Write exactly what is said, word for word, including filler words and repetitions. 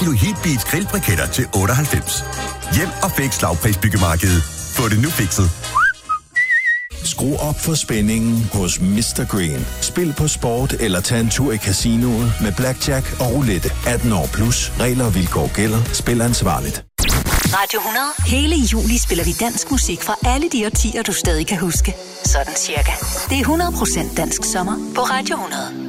kilo Heatbeat grillbriketter til otteoghalvfems. Hjem og fix lavprisbyggemarkedet. Få det nu fikset. Skru op for spændingen hos mister Green. Spil på sport eller tag en tur i casinoet med blackjack og roulette. atten år plus. Regler og vilkår gælder. Spil ansvarligt. Radio hundrede. Hele juli spiller vi dansk musik fra alle de årtier, du stadig kan huske. Sådan cirka. Det er hundrede procent dansk sommer på Radio hundrede.